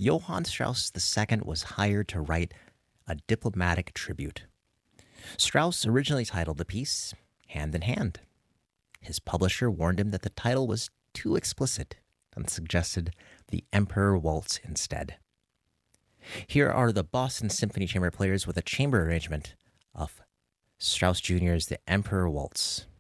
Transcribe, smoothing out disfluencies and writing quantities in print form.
Johann Strauss II was hired to write a diplomatic tribute. Strauss originally titled the piece Hand in Hand. His publisher warned him that the title was too explicit and suggested the Emperor Waltz instead. Here are the Boston Symphony Chamber Players with a chamber arrangement of Strauss Jr.'s The Emperor Waltz.